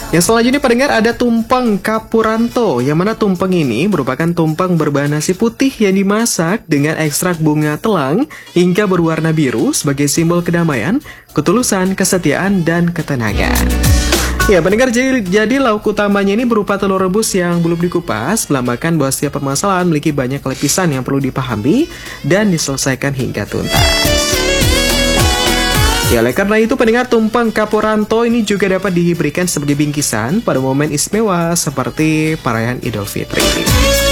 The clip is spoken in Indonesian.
Yang selanjutnya pendengar ada tumpeng Kapuranto, yang mana tumpeng ini merupakan tumpeng berbahan nasi putih yang dimasak dengan ekstrak bunga telang hingga berwarna biru sebagai simbol kedamaian, ketulusan, kesetiaan, dan ketenangan. Ya, pendengar, jadi lauk utamanya ini berupa telur rebus yang belum dikupas, melambangkan bahwa setiap permasalahan memiliki banyak lapisan yang perlu dipahami dan diselesaikan hingga tuntas. Ya, oleh karena itu pendengar, tumpeng Kapuranto ini juga dapat diberikan sebagai bingkisan pada momen istimewa seperti perayaan Idul Fitri.